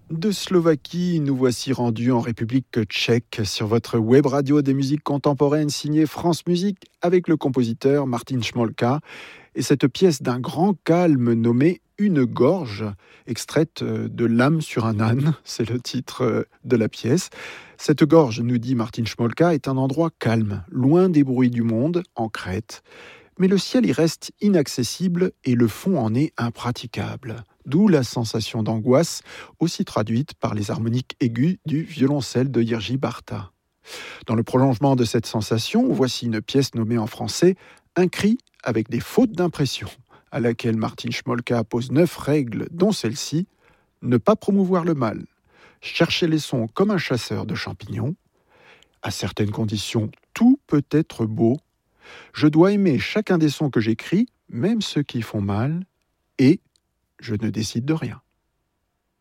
De Slovaquie, nous voici rendus en République tchèque sur votre web radio des musiques contemporaines signée France Musique avec le compositeur Martin Šmolka et cette pièce d'un grand calme nommée Une gorge, extraite de L'âme sur un âne, c'est le titre de la pièce. Cette gorge, nous dit Martin Šmolka, est un endroit calme, loin des bruits du monde, en Crète. Mais le ciel y reste inaccessible et le fond en est impraticable. D'où la sensation d'angoisse, aussi traduite par les harmoniques aiguës du violoncelle de Jiří Bárta. Dans le prolongement de cette sensation, voici une pièce nommée en français « Un cri avec des fautes d'impression », à laquelle Martin Šmolka pose 9 règles, dont celle-ci « Ne pas promouvoir le mal, chercher les sons comme un chasseur de champignons, à certaines conditions, tout peut être beau, je dois aimer chacun des sons que j'écris, même ceux qui font mal, et je ne décide de rien. »